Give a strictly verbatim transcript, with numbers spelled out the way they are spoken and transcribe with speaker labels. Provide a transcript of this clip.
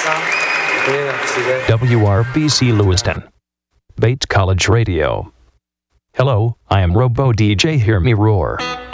Speaker 1: W R B C Lewiston. Bates College Radio. Hello, I am Robo D J Hear Me Roar.